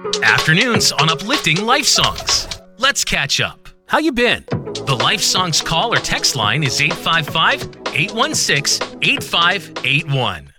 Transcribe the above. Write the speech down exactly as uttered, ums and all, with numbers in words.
Afternoons on uplifting life songs. Let's catch up. How you been? The Life Songs call or text line is eight five five, eight one six, eight five eight one.